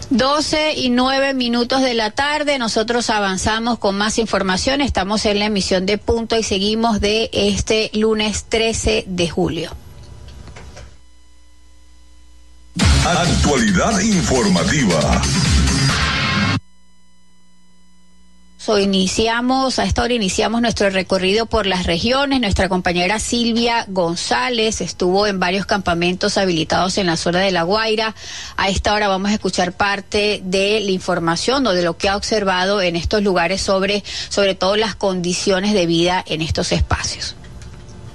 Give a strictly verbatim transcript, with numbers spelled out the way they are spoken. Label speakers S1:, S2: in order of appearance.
S1: doce y nueve minutos de la tarde, nosotros avanzamos con más información, estamos en la emisión de Punto y seguimos de este lunes trece de julio.
S2: Actualidad informativa.
S1: So, iniciamos, a esta hora iniciamos nuestro recorrido por las regiones. Nuestra compañera Silvia González estuvo en varios campamentos habilitados en la zona de La Guaira. A esta hora vamos a escuchar parte de la información o de lo que ha observado en estos lugares sobre, sobre todo las condiciones de vida en estos espacios.